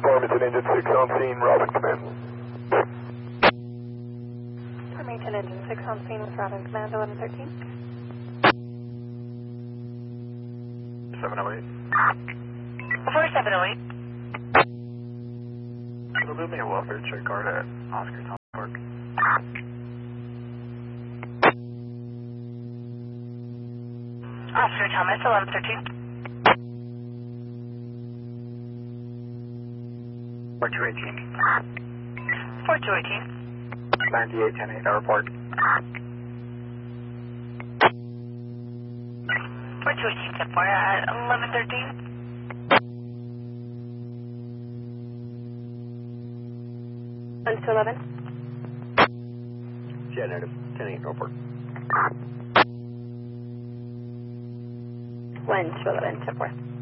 Farmington Engine 6 on scene, Robin Command. Farmington Engine 6 on scene with Robin Command 1113. 708. Before 708. Can you move me a welfare check card at Oscar Tom Park? Oscar Thomas 1113. 4218. 4218. 9810 8 Park. 4218 10 4 at 1113. 1 to 11. Yeah, negative. 10 8 Park. 1 to 11, 10 4.